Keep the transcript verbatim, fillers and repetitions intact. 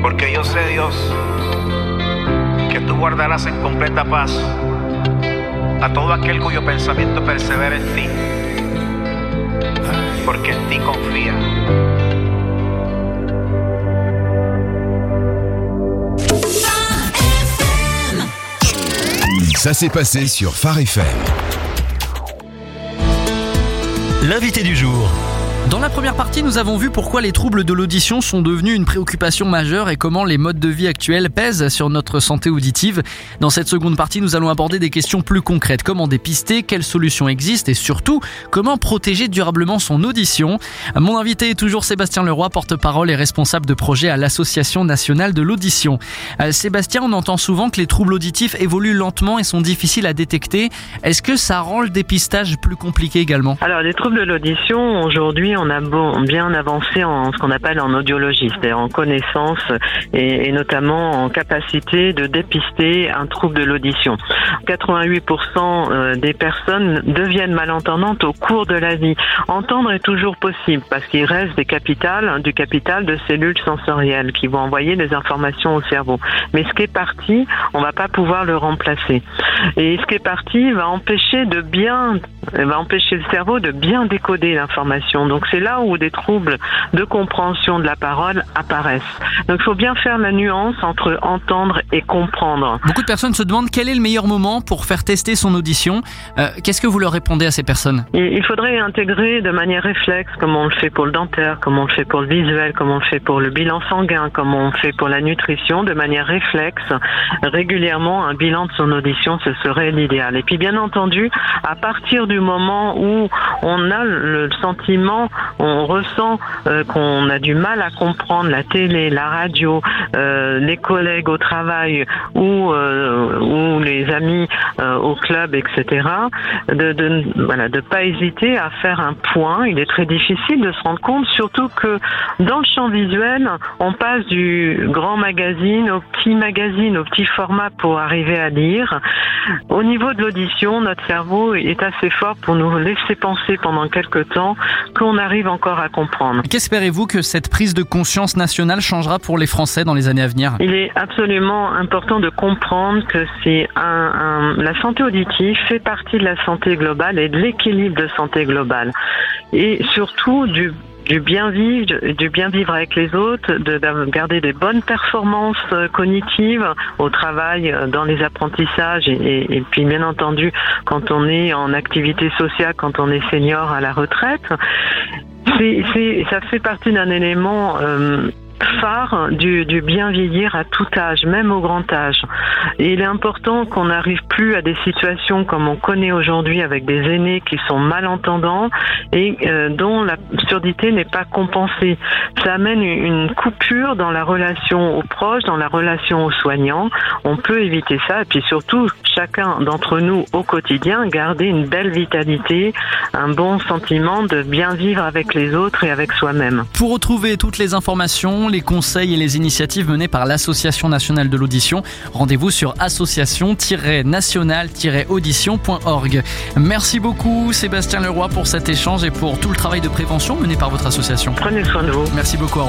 Porque yo sé, Dios, que tú guardarás en completa paz a todo aquel cuyo pensamiento persevera en ti, porque en ti confía. Ça s'est passé sur Phare F M. L'invité du jour. Dans la première partie, nous avons vu pourquoi les troubles de l'audition sont devenus une préoccupation majeure et comment les modes de vie actuels pèsent sur notre santé auditive. Dans cette seconde partie, nous allons aborder des questions plus concrètes. Comment dépister, quelles solutions existent et surtout, comment protéger durablement son audition. Mon invité est toujours Sébastien Leroy, porte-parole et responsable de projet à l'Association nationale de l'audition. Euh, Sébastien, on entend souvent que les troubles auditifs évoluent lentement et sont difficiles à détecter. Est-ce que ça rend le dépistage plus compliqué également ? Alors, les troubles de l'audition, aujourd'hui, on a bon, bien avancé en ce qu'on appelle en audiologie, c'est-à-dire en connaissance et, et notamment en capacité de dépister un trouble de l'audition. quatre-vingt-huit pour cent des personnes deviennent malentendantes au cours de la vie. Entendre est toujours possible parce qu'il reste des capitales, du capital de cellules sensorielles qui vont envoyer des informations au cerveau. Mais ce qui est parti, on va pas pouvoir le remplacer. Et ce qui est parti va empêcher de bien, va empêcher le cerveau de bien décoder l'information. Donc c'est là où des troubles de compréhension de la parole apparaissent. Donc il faut bien faire la nuance entre entendre et comprendre. Beaucoup de personnes se demandent quel est le meilleur moment pour faire tester son audition. Euh, qu'est-ce que vous leur répondez à ces personnes ? Il faudrait intégrer de manière réflexe, comme on le fait pour le dentaire, comme on le fait pour le visuel, comme on le fait pour le bilan sanguin, comme on le fait pour la nutrition, de manière réflexe, régulièrement un bilan de son audition, ce serait l'idéal. Et puis bien entendu, à partir du moment où on a le sentiment, on ressent euh, qu'on a du mal à comprendre la télé, la radio, euh, les collègues au travail ou, euh, ou les amis euh, au club, et cetera, de, de, voilà, de pas hésiter à faire un point. Il est très difficile de se rendre compte, surtout que dans le champ visuel, on passe du grand magazine au petit magazine, au petit format pour arriver à lire. Au niveau de l'audition, notre cerveau est assez fort pour nous laisser penser pendant quelque temps qu'on arrive encore à comprendre. Qu'espérez-vous que cette prise de conscience nationale changera pour les Français dans les années à venir ? Il est absolument important de comprendre que c'est un, un, la santé auditive fait partie de la santé globale et de l'équilibre de santé globale. Et surtout du du bien vivre, du bien vivre avec les autres, de, de garder des bonnes performances cognitives au travail, dans les apprentissages et, et, et puis bien entendu quand on est en activité sociale, quand on est senior à la retraite. C'est, c'est, ça fait partie d'un élément euh, phare du, du bien vieillir à tout âge, même au grand âge. Et il est important qu'on n'arrive plus à des situations comme on connaît aujourd'hui avec des aînés qui sont malentendants et euh, dont la surdité n'est pas compensée. Ça amène une coupure dans la relation aux proches, dans la relation aux soignants. On peut éviter ça et puis surtout, chacun d'entre nous au quotidien, garder une belle vitalité, un bon sentiment de bien vivre avec les autres et avec soi-même. Pour retrouver toutes les informations, les conseils et les initiatives menées par l'Association nationale de l'audition, rendez-vous sur association nationale audition point org. Merci beaucoup Sébastien Leroy pour cet échange et pour tout le travail de prévention mené par votre association. Prenez soin de vous. Merci beaucoup.